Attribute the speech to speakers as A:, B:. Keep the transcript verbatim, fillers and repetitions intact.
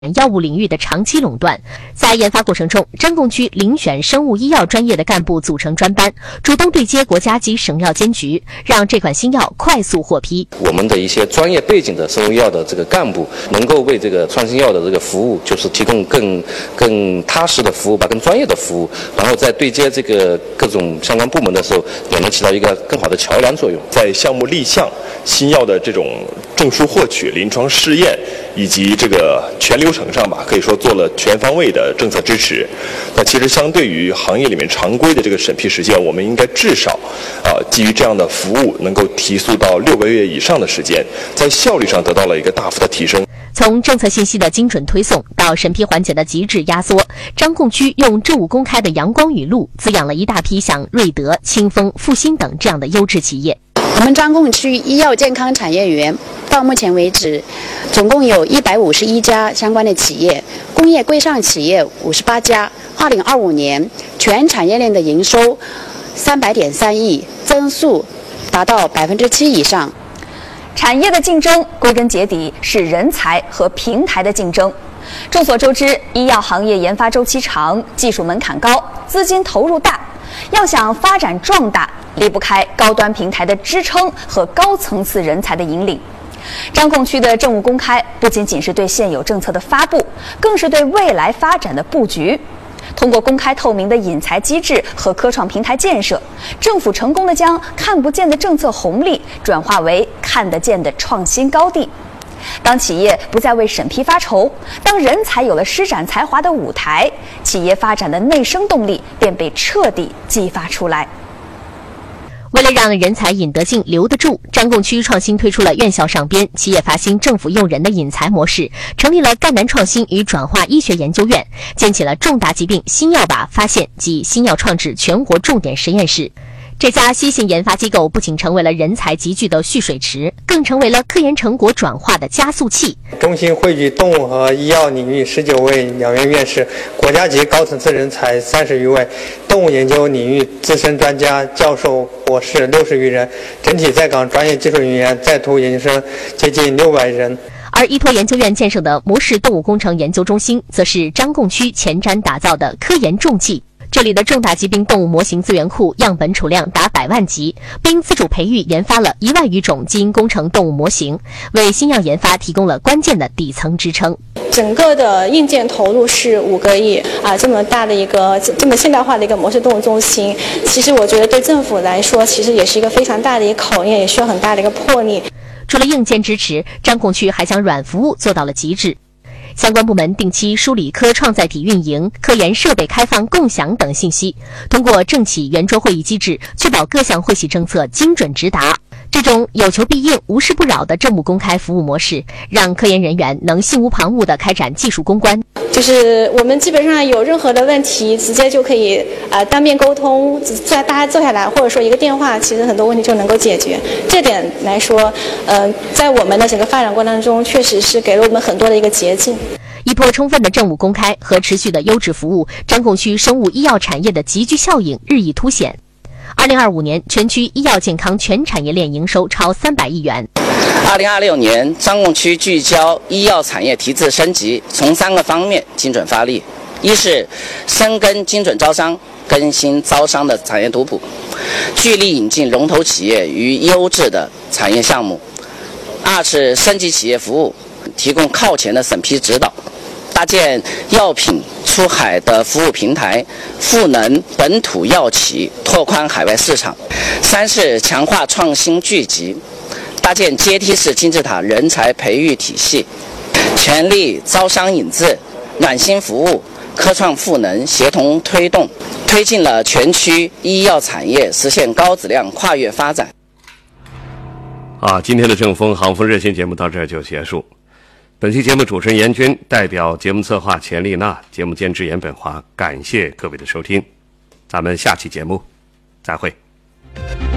A: 药物领域的长期垄断。在研发过程中，张贡区遴选生物医药专业的干部组成专班，主动对接国家级省药监局，让这款新药快速获批。
B: 我们的一些专业背景的生物医药的这个干部，能够为这个创新药的这个服务，就是提供更更踏实的服务吧，更专业的服务，然后在对接这个各种相关部门的时候，也能起到一个更好的桥梁作用。
C: 在项目立项、新药的这种证书获取、临床试验以及这个全流程上吧，可以说做了全方位的政策支持。那其实相对于行业里面常规的这个审批时间，我们应该至少啊、呃，基于这样的服务，能够提速到六个月以上的时间，在效率上得到了一个大幅的提升。
A: 从政策信息的精准推送到审批环节的极致压缩，张贡区用政务公开的阳光雨露滋养了一大批像瑞德、清风、复星等这样的优质企业。
D: 我们张贡区医药健康产业园到目前为止，总共有一百五十一家相关的企业，工业规上企业五十八家。二零二五年全产业链的营收三百点三亿，增速达到百分之七以上。
E: 产业的竞争归根结底是人才和平台的竞争。众所周知，医药行业研发周期长，技术门槛高，资金投入大，要想发展壮大，离不开高端平台的支撑和高层次人才的引领。张贡区的政务公开不仅仅是对现有政策的发布，更是对未来发展的布局。通过公开透明的引才机制和科创平台建设，政府成功地将看不见的政策红利转化为看得见的创新高地。当企业不再为审批发愁，当人才有了施展才华的舞台，企业发展的内生动力便被彻底激发出来。
A: 为了让人才引得进、留得住，张贡区创新推出了院校上编、企业发薪、政府用人的引才模式，成立了赣南创新与转化医学研究院，建起了重大疾病新药靶发现及新药创制全国重点实验室。这家新型研发机构不仅成为了人才集聚的蓄水池，更成为了科研成果转化的加速器。
F: 中心汇聚动物和医药领域十九位两院院士、国家级高层次人才三十余位，动物研究领域资深专家、教授、博士六十余人，整体在岗专业技术人员、在途研究生接近六百人。
A: 而依托研究院建设的模式动物工程研究中心，则是张贡区前瞻打造的科研重器。这里的重大疾病动物模型资源库样本储量达百万级，并自主培育研发了一万余种基因工程动物模型，为新药研发提供了关键的底层支撑。
G: 整个的硬件投入是五个亿啊，这么大的一个这么现代化的一个模式动物中心，其实我觉得对政府来说，其实也是一个非常大的一个考验，也需要很大的一个魄力。
A: 除了硬件支持，张贡区还将软服务做到了极致。相关部门定期梳理科创载体运营、科研设备开放共享等信息，通过政企圆桌会议机制，确保各项会系政策精准直达。这种有求必应、无事不扰的政务公开服务模式，让科研人员能心无旁骛地开展技术攻关。
G: 就是我们基本上有任何的问题，直接就可以啊、呃、当面沟通，在大家坐下来，或者说一个电话，其实很多问题就能够解决。这点来说，呃，在我们的整个发展过程当中，确实是给了我们很多的一个捷径。
A: 依托充分的政务公开和持续的优质服务，张贡区生物医药产业的集聚效应日益凸显。二零二五年，全区医药健康全产业链营收超三百亿元。
H: 二零二六年，张贡区聚焦医药产业提质升级，从三个方面精准发力：一是深耕精准招商，更新招商的产业图谱，聚力引进龙头企业与优质的产业项目；二是升级企业服务，提供靠前的审批指导，搭建药品出海的服务平台，赋能本土药企拓宽海外市场；三是强化创新聚集，搭建阶梯式金字塔人才培育体系，全力招商引资、暖心服务、科创赋能协同推动，推进了全区医药产业实现高质量跨越发展。
I: 啊，今天的正风航风热线节目到这儿就结束。本期节目主持人严军，代表节目策划钱丽娜，节目监制严本华，感谢各位的收听，咱们下期节目再会。